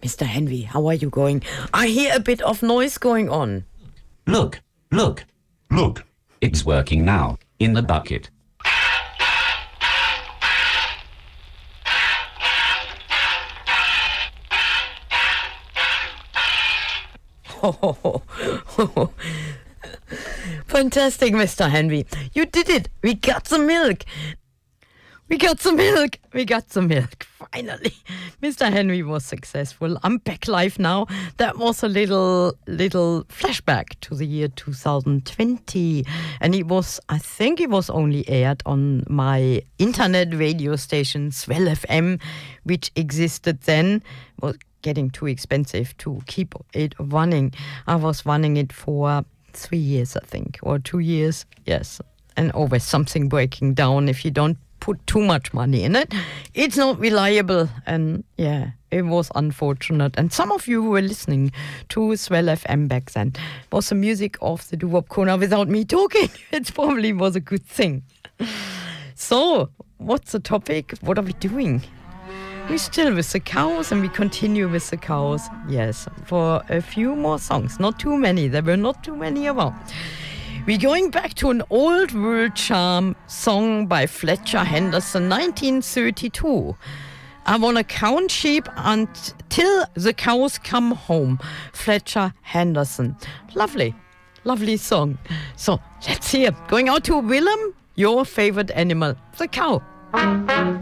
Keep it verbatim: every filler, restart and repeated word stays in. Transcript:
Mister Henry, how are you going? I hear a bit of noise going on. Look, look, Look, it's working now, in the bucket. Oh, fantastic, Mister Henry. You did it. We got the milk. We got the milk. We got the milk. Finally. Mister Henry was successful. I'm back live now. That was a little little flashback to the year two thousand twenty. And it was, I think it was only aired on my internet radio station, Swell F M, which existed then. Was getting too expensive to keep it running. I was running it for three years, I think, or two years. Yes. And always something breaking down if you don't put too much money in it. It's not reliable, and yeah, it was unfortunate. And some of you who were listening to Swell F M back then was the music of the doo-wop corner without me talking. It probably was a good thing. So, what's the topic? What are we doing? We're still with the cows, and we continue with the cows. Yes, for a few more songs. Not too many. There were not too many around. We're going back to an old world charm song by Fletcher Henderson, nineteen thirty-two. I wanna count sheep until the cows come home. Fletcher Henderson. Lovely, lovely song. So let's hear. Going out to Willem, your favorite animal, the cow.